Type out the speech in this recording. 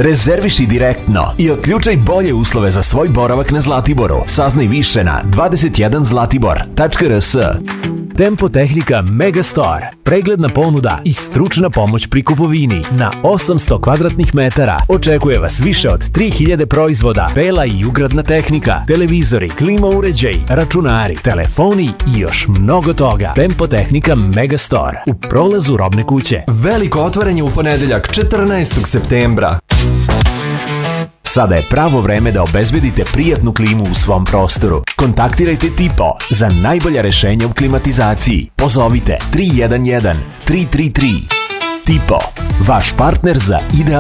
Rezerviši direktno i otključaj bolje uslove za svoj boravak na Zlatiboru. Saznaj više na 21zlatibor.rs. Tempo Tehnika Megastore. Pregledna ponuda i stručna pomoć pri kupovini. Na 800 kvadratnih metara očekuje vas više od 3000 proizvoda, bela i ugradna tehnika, televizori, klima uređaj, računari, telefoni i još mnogo toga. Tempo Tehnika Megastore u prolazu Robne kuće. Veliko otvaranje u ponedeljak 14. septembra. Sada je pravo vreme da obezbedite prijatnu klimu u svom prostoru. Kontaktirajte Tipo za najbolja rešenja u klimatizaciji. Pozovite 311 333. Tipo, vaš partner za idealno